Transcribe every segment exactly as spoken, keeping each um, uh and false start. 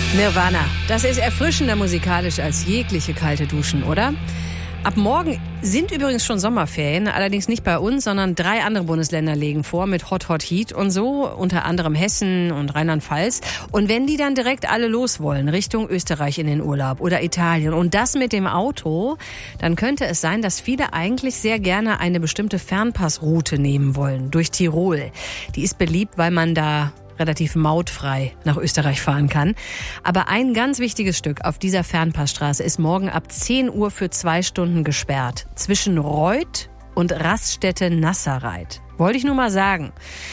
Nirvana. Das ist erfrischender musikalisch als jegliche kalte Duschen, oder? Ab morgen sind übrigens schon Sommerferien, allerdings nicht bei uns, sondern drei andere Bundesländer legen vor mit Hot Hot Heat und so, unter anderem Hessen und Rheinland-Pfalz. Und wenn die dann direkt alle los wollen, Richtung Österreich in den Urlaub oder Italien und das mit dem Auto, dann könnte es sein, dass viele eigentlich sehr gerne eine bestimmte Fernpassroute nehmen wollen, durch Tirol. Die ist beliebt, weil man da relativ mautfrei nach Österreich fahren kann. Aber ein ganz wichtiges Stück auf dieser Fernpassstraße ist morgen ab zehn Uhr für zwei Stunden gesperrt. Zwischen Reuth und Raststätte Nasserreit. Wollte ich nur mal sagen.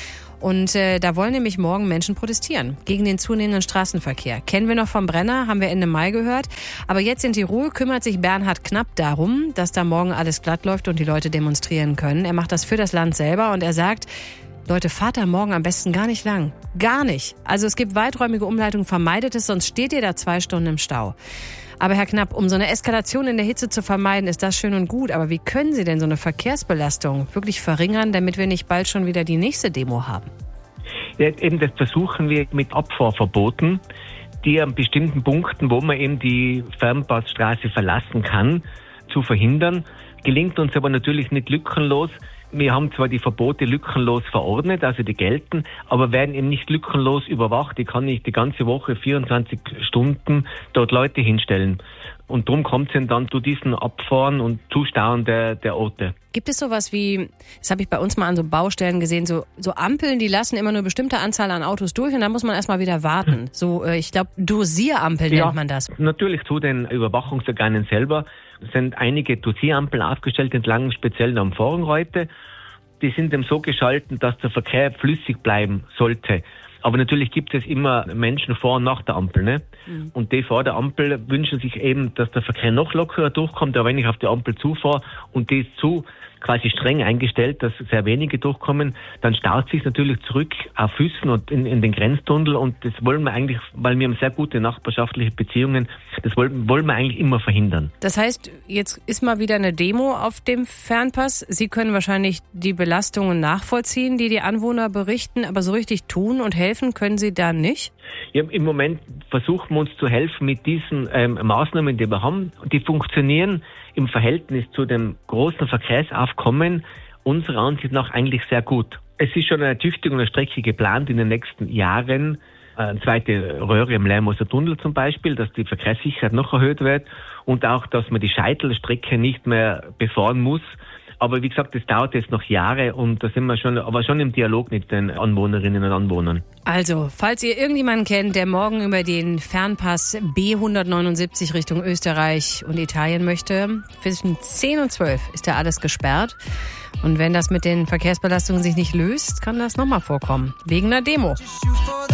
Und äh, da wollen nämlich morgen Menschen protestieren gegen den zunehmenden Straßenverkehr. Kennen wir noch vom Brenner, haben wir Ende Mai gehört. Aber jetzt in Tirol kümmert sich Bernhard Knapp darum, dass da morgen alles glatt läuft und die Leute demonstrieren können. Er macht das für das Land selber und er sagt, Leute, fahrt da morgen am besten gar nicht lang. Gar nicht. Also es gibt weiträumige Umleitungen, vermeidet es, sonst steht ihr da zwei Stunden im Stau. Aber Herr Knapp, um so eine Eskalation in der Hitze zu vermeiden, ist das schön und gut. Aber wie können Sie denn so eine Verkehrsbelastung wirklich verringern, damit wir nicht bald schon wieder die nächste Demo haben? Ja, eben das versuchen wir mit Abfahrverboten, die an bestimmten Punkten, wo man eben die Fernpassstraße verlassen kann, zu verhindern. Gelingt uns aber natürlich nicht lückenlos. Wir haben zwar die Verbote lückenlos verordnet, also die gelten, aber werden eben nicht lückenlos überwacht. Ich kann nicht die ganze Woche vierundzwanzig Stunden dort Leute hinstellen. Und darum kommt es dann zu diesen Abfahren und Zustauen der, der Orte. Gibt es sowas wie, das habe ich bei uns mal an so Baustellen gesehen, so, so Ampeln, die lassen immer nur eine bestimmte Anzahl an Autos durch und dann muss man erstmal wieder warten. So, äh, ich glaube, Dosirampeln ja, nennt man das. Natürlich zu den Überwachungsorganen selber sind einige Dosirampeln aufgestellt entlang, speziell am Vorrangreute. Die sind eben so geschalten, dass der Verkehr flüssig bleiben sollte. Aber natürlich gibt es immer Menschen vor und nach der Ampel, ne? Mhm. Und die vor der Ampel wünschen sich eben, dass der Verkehr noch lockerer durchkommt. Aber wenn ich auf die Ampel zufahre und die ist zu quasi streng eingestellt, dass sehr wenige durchkommen, dann staut sich natürlich zurück auf Füßen und in, in den Grenztunnel. Und das wollen wir eigentlich, weil wir haben sehr gute nachbarschaftliche Beziehungen, das wollen, wollen wir eigentlich immer verhindern. Das heißt, jetzt ist mal wieder eine Demo auf dem Fernpass. Sie können wahrscheinlich die Belastungen nachvollziehen, die die Anwohner berichten, aber so richtig tun und helfen können Sie da nicht? Ja, im Moment versuchen wir uns zu helfen mit diesen ähm, Maßnahmen, die wir haben. Die funktionieren im Verhältnis zu dem großen Verkehrsaufkommen unserer Ansicht nach eigentlich sehr gut. Es ist schon eine Ertüchtigung der Strecke geplant in den nächsten Jahren. Eine zweite Röhre im Leimoser Tunnel zum Beispiel, dass die Verkehrssicherheit noch erhöht wird und auch, dass man die Scheitelstrecke nicht mehr befahren muss. Aber wie gesagt, das dauert jetzt noch Jahre und da sind wir schon, aber schon im Dialog mit den Anwohnerinnen und Anwohnern. Also, falls ihr irgendjemanden kennt, der morgen über den Fernpass B hundertneunundsiebzig Richtung Österreich und Italien möchte, zwischen zehn und zwölf ist da alles gesperrt. Und wenn das mit den Verkehrsbelastungen sich nicht löst, kann das nochmal vorkommen. Wegen einer Demo.